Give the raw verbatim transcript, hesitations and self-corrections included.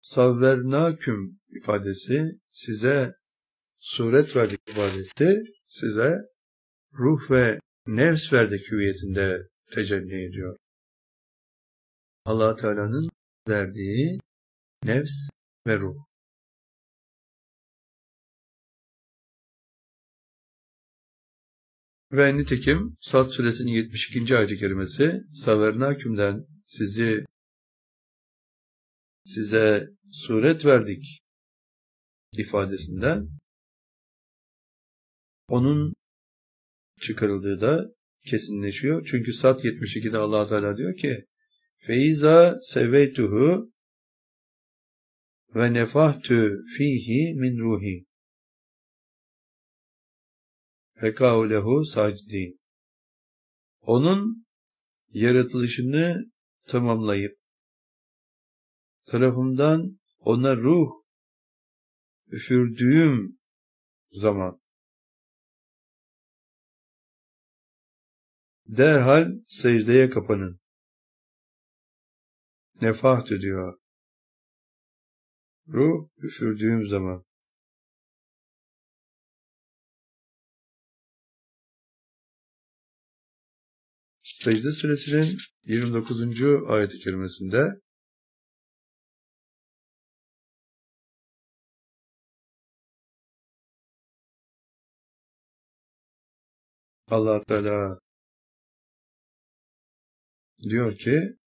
savvernâküm ifadesi size suret verdik ifadesi size ruh ve nefs verdik hüviyetinde tecelli ediyor. Allah Teala'nın verdiği nefs ve ruh. Ve nitekim Sad suresinin yetmiş ikinci ayet-i kerimesi savvernâkümden sizi size suret verdik ifadesinden onun çıkarıldığı da kesinleşiyor. Çünkü Sad yetmiş ikide Allah Teala diyor ki feiza seveytuhu ve nefahtu fihi min ruhi fekâhu lehu sacidîn. Onun yaratılışını tamamlayıp tarafımdan ona ruh üfürdüğüm zaman derhal secdeye kapanın. Nefahtü diyor. Ruh üfürdüğüm zaman. Secde suresinin yirmi dokuzuncu ayet-i kerimesinde Allah Teala diyor ki